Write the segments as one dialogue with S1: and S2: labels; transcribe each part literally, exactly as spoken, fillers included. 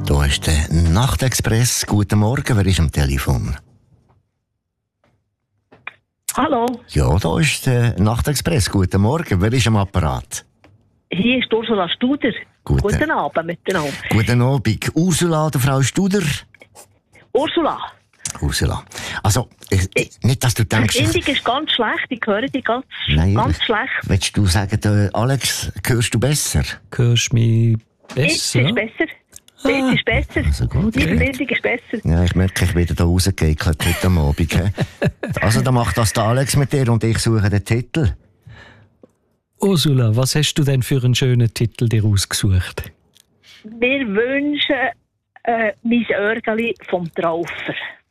S1: Da ist der Nachtexpress. Guten Morgen, wer ist am Telefon?
S2: Hallo,
S1: Ja, da ist der Nachtexpress. Guten Morgen, wer ist am Apparat?
S2: hier ist Ursula Studer.
S1: Guten-
S2: Guten Abend miteinander.
S1: Guten Abend. Ursula, der Frau Studer.
S2: Ursula,
S1: Ursula. Also, ich, ich, nicht, dass du
S2: die
S1: denkst...
S2: Verbindung ist ganz schlecht. Ich höre dich ganz,
S1: Nein,
S2: ganz schlecht.
S1: Willst du sagen, äh, Alex, hörst du besser?
S3: Hörst du mich
S2: Jetzt
S3: besser?
S2: ist besser. Jetzt ist besser.
S1: Also gut,
S2: Die
S1: okay.
S2: Verbindung ist besser.
S1: Ja, ich merke, ich werde da rausgeekelt heute am Abend. he? Also, dann macht das der Alex mit dir und ich suche den Titel.
S3: Ursula, was hast du denn für einen schönen Titel dir ausgesucht?
S2: Wir wünschen äh, mein Örgeli vom Traufer.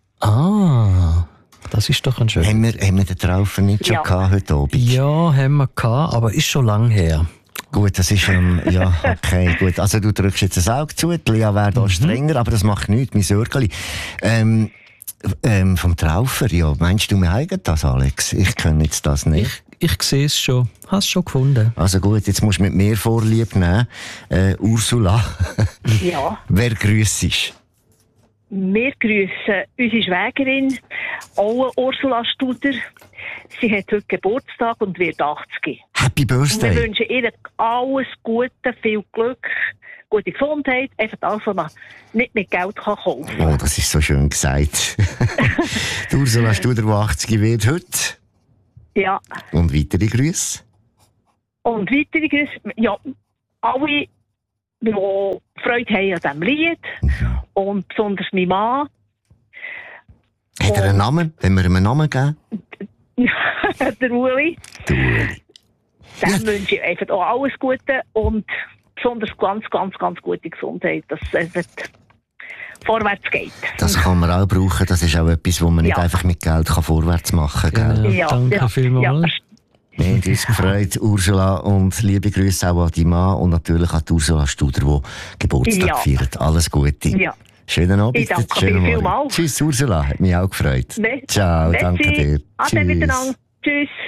S3: Ah, das ist doch ein schöner.
S1: Haben wir, haben wir den Traufer nicht schon
S2: Ja.
S1: gehabt heute Abend?
S3: Ja, haben wir gehabt, aber ist schon lang her.
S1: Gut, das ist, ähm, ja, okay, gut. Also du drückst jetzt ein Auge zu, die Lia wäre da strenger, aber das macht nichts, mein Sörgeli. Ähm, ähm, vom Traufer, ja, meinst du, wir haben das, Alex? Ich kann jetzt das nicht.
S3: Ich, ich sehe es schon. Hast schon gefunden.
S1: Also gut, jetzt musst du mit mir Vorlieb nehmen. Äh, Ursula,
S2: Ja,
S1: wer grüssest?
S2: wir grüßen unsere Schwägerin, auch Ursula Studer. Sie hat heute Geburtstag und wird achtzig.
S1: Happy
S2: Und wir
S1: Birthday!
S2: wünschen ihr alles Gute, viel Glück, gute Gesundheit, einfach alles, was man nicht mit Geld kann kaufen kann.
S1: Oh, das ist so schön gesagt. Die Ursula Studer, die achtzig wird heute.
S2: Ja.
S1: Und weitere Grüße?
S2: Und weitere Grüße, ja, alle, die Freude haben an diesem Lied. Und besonders mein Mann.
S1: Hat er einen Namen? Wenn wir ihm einen Namen geben?
S2: Der Uli.
S1: Du Uli.
S2: Dem wünsche ich einfach auch alles Gute und besonders ganz, ganz, ganz gute Gesundheit, dass es einfach vorwärts geht.
S1: Das kann man auch brauchen. Das ist auch etwas, wo man nicht
S2: Ja.
S1: einfach mit Geld kann vorwärts machen kann.
S3: Genau.
S2: Ja,
S3: Danke
S2: ja,
S3: vielmals.
S1: Wir haben uns gefreut, Ursula, und liebe Grüße auch an die Mann und natürlich an die Ursula Studer, die Geburtstag
S2: Ja.
S1: feiert. Alles Gute.
S2: Ja.
S1: Schönen Abend.
S2: Ich danke
S1: schönen
S2: dir
S1: Morgen.
S2: vielmals.
S1: Tschüss, Ursula. Hat mich auch gefreut.
S2: Ne-
S1: Ciao,
S2: Merci.
S1: danke dir.
S2: Ade miteinander. Tschüss.